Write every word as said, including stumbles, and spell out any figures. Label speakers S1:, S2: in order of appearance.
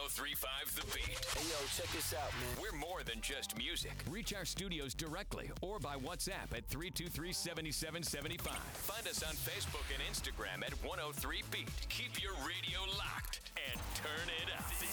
S1: three point five The Beat.
S2: Hey, yo, check this out, man.
S1: We're more than just music. Reach our studios directly or by WhatsApp at three two three, seven seven seven five. Find us on Facebook and Instagram at one oh three Beat. Keep your radio locked and turn it up.